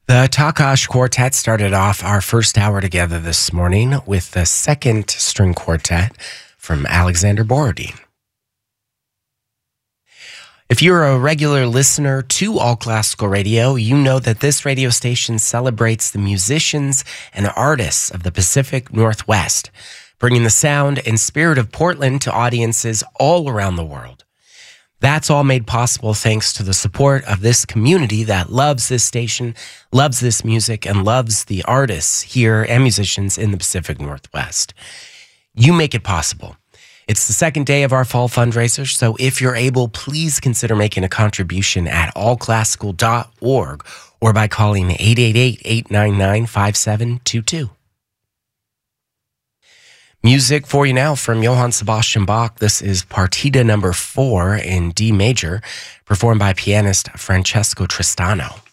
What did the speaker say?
The Takash Quartet started off our first hour together this morning with the second string quartet from Alexander Borodin. If you're a regular listener to All Classical Radio, you know that this radio station celebrates the musicians and artists of the Pacific Northwest, bringing the sound and spirit of Portland to audiences all around the world. That's all made possible thanks to the support of this community that loves this station, loves this music, and loves the artists here and musicians in the Pacific Northwest. You make it possible. It's the second day of our fall fundraiser, so if you're able, please consider making a contribution at allclassical.org or by calling 888-899-5722. Music for you now from Johann Sebastian Bach. This is Partita number 4 in D major, performed by pianist Francesco Tristano.